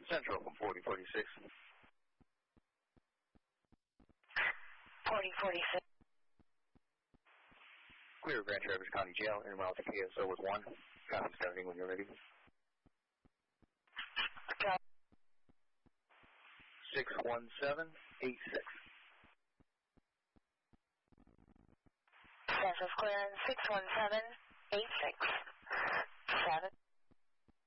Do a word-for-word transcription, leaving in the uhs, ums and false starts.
Central from forty forty-six. forty forty-six. Clear Grand Traverse County Jail, en route to K S O with one. Copy starting when you're ready. Okay. six one seven eight six. Central's clearance six one seven eight six. seven.